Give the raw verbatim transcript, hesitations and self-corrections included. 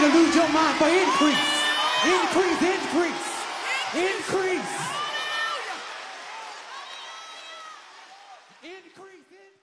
to lose your mind for increase. Increase, increase, increase. Increase, increase.